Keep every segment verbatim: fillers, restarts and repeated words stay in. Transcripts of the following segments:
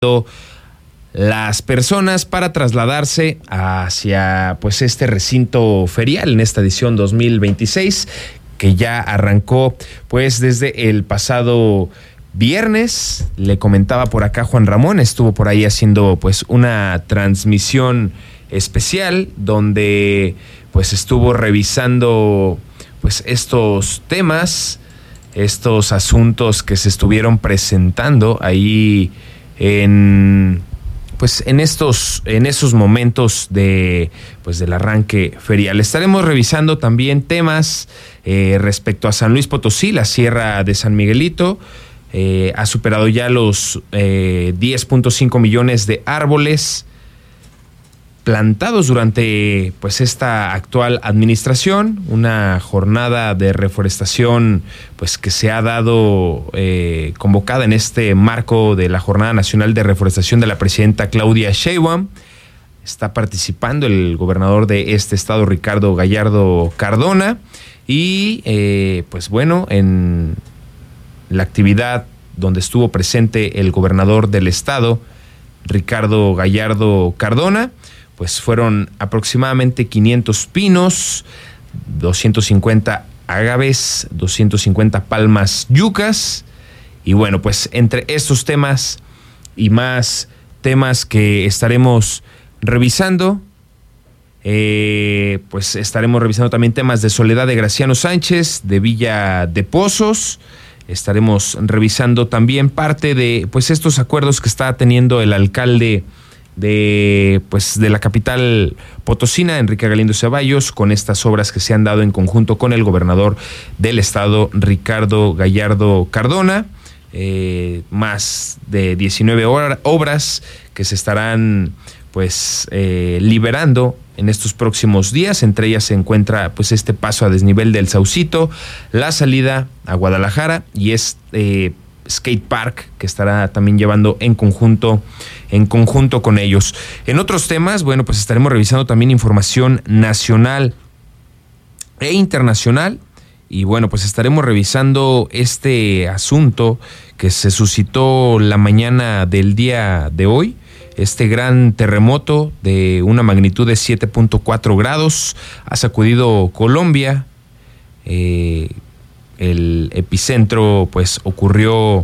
las personas para trasladarse hacia pues este recinto ferial en esta edición dos mil veintiséis, que ya arrancó pues desde el pasado viernes. Le comentaba por acá Juan Ramón, estuvo por ahí haciendo pues una transmisión especial donde pues estuvo revisando pues estos temas, estos asuntos que se estuvieron presentando ahí en pues en estos en esos momentos de pues del arranque ferial. Estaremos revisando también temas eh, respecto a San Luis Potosí. La Sierra de San Miguelito eh, ha superado ya los eh, diez punto cinco millones de árboles plantados durante pues esta actual administración, una jornada de reforestación pues que se ha dado eh, convocada en este marco de la Jornada Nacional de Reforestación de la presidenta Claudia Sheinbaum. Está participando el gobernador de este estado, Ricardo Gallardo Cardona, y eh, pues bueno, en la actividad donde estuvo presente el gobernador del estado, Ricardo Gallardo Cardona, pues fueron aproximadamente quinientos pinos, doscientos cincuenta agaves, doscientos cincuenta palmas yucas. Y bueno, pues entre estos temas y más temas que estaremos revisando, eh, pues estaremos revisando también temas de Soledad de Graciano Sánchez, de Villa de Pozos. Estaremos revisando también parte de pues estos acuerdos que está teniendo el alcalde de pues de la capital potosina, Enrique Galindo Ceballos, con estas obras que se han dado en conjunto con el gobernador del estado, Ricardo Gallardo Cardona. Eh, más de diecinueve obras que se estarán pues eh, liberando en estos próximos días. Entre ellas se encuentra pues este paso a desnivel del Saucito, la salida a Guadalajara y este eh, skate park que estará también llevando en conjunto en conjunto con ellos. En otros temas, bueno, pues estaremos revisando también información nacional e internacional. Y bueno, pues estaremos revisando este asunto que se suscitó la mañana del día de hoy. Este gran terremoto de una magnitud de siete punto cuatro grados ha sacudido Colombia. Eh, el epicentro pues ocurrió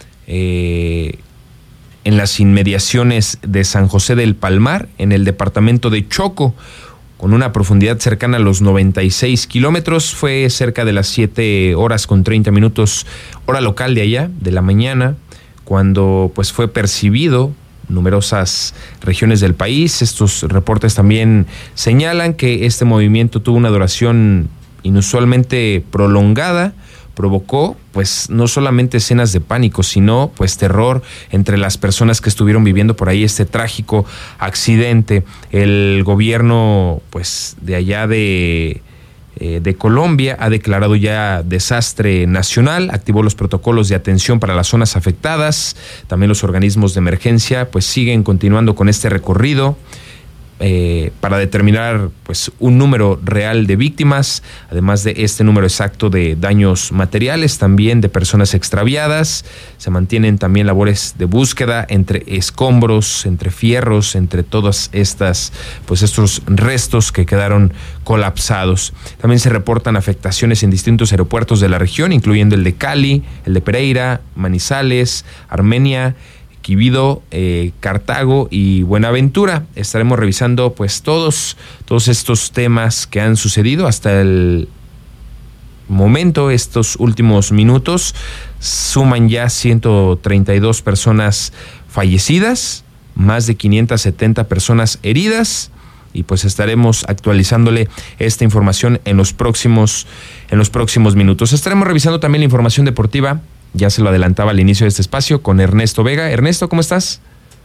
eh, en las inmediaciones de San José del Palmar, en el departamento de Choco, con una profundidad cercana a los noventa y seis kilómetros. Fue cerca de las siete horas con treinta minutos, hora local de allá, de la mañana, cuando pues fue percibido numerosas regiones del país. Estos reportes también señalan que este movimiento tuvo una duración inusualmente prolongada. Provocó pues no solamente escenas de pánico, sino pues terror entre las personas que estuvieron viviendo por ahí este trágico accidente. El gobierno pues de allá de, eh, de Colombia ha declarado ya desastre nacional, activó los protocolos de atención para las zonas afectadas. También los organismos de emergencia pues siguen continuando con este recorrido Eh, para determinar pues un número real de víctimas, además de este número exacto de daños materiales, también de personas extraviadas. Se mantienen también labores de búsqueda entre escombros, entre fierros, entre todas estas pues estos restos que quedaron colapsados. También se reportan afectaciones en distintos aeropuertos de la región, incluyendo el de Cali, el de Pereira, Manizales, Armenia, Quibdó, eh, Cartago y Buenaventura. Estaremos revisando pues todos, todos estos temas que han sucedido hasta el momento. Estos últimos minutos suman ya ciento treinta y dos personas fallecidas, más de quinientas setenta personas heridas, y pues estaremos actualizándole esta información en los próximos, en los próximos minutos. Estaremos revisando también la información deportiva. Ya se lo adelantaba al inicio de este espacio con Ernesto Vega. Ernesto, ¿cómo estás?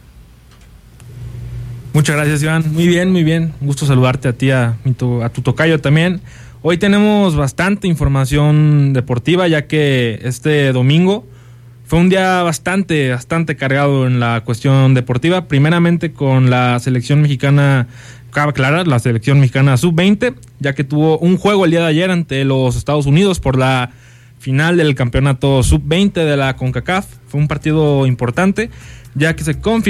Muchas gracias, Iván. Muy bien, muy bien. Un gusto saludarte a ti, a, a tu tocayo también. Hoy tenemos bastante información deportiva, ya que este domingo fue un día bastante, bastante cargado en la cuestión deportiva. Primeramente con la selección mexicana, cabe aclarar, la selección mexicana sub veinte, ya que tuvo un juego el día de ayer ante los Estados Unidos por la final del campeonato sub veinte de la CONCACAF. Fue un partido importante, ya que se confirmó